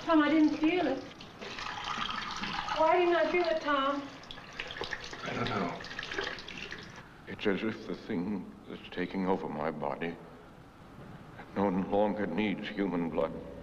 come, I didn't feel it. Why didn't I feel it, Tom? I don't know. It's as if the thing that's taking over my body no longer needs human blood.